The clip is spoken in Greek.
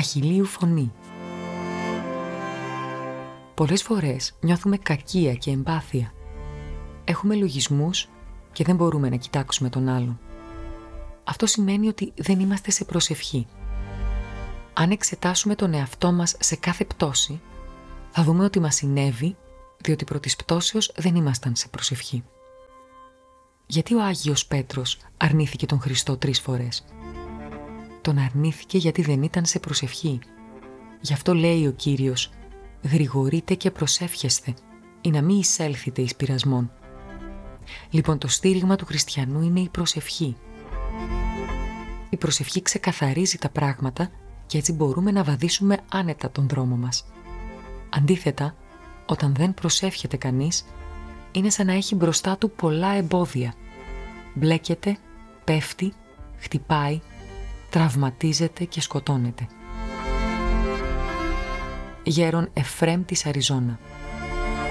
αχιλλείου φωνή. Πολλές φορές νιώθουμε κακία και εμπάθεια. Έχουμε λογισμούς και δεν μπορούμε να κοιτάξουμε τον άλλον. Αυτό σημαίνει ότι δεν είμαστε σε προσευχή. Αν εξετάσουμε τον εαυτό μας σε κάθε πτώση, θα δούμε ότι μας συνέβη διότι προ της πτώσεως δεν ήμασταν σε προσευχή. Γιατί ο Άγιος Πέτρος αρνήθηκε τον Χριστό 3 φορές? Τον αρνήθηκε γιατί δεν ήταν σε προσευχή. Γι' αυτό λέει ο Κύριος: γρηγορείτε και προσεύχεστε, ή να μην εισέλθετε εις πειρασμόν. Λοιπόν, το στήριγμα του χριστιανού είναι η προσευχή. Η προσευχή ξεκαθαρίζει τα πράγματα και έτσι μπορούμε να βαδίσουμε άνετα τον δρόμο μας. Αντίθετα, όταν δεν προσεύχεται κανείς, είναι σαν να έχει μπροστά του πολλά εμπόδια. Μπλέκεται, πέφτει, χτυπάει, τραυματίζεται και σκοτώνεται. Γέρον Εφραίμ της Αριζόνα.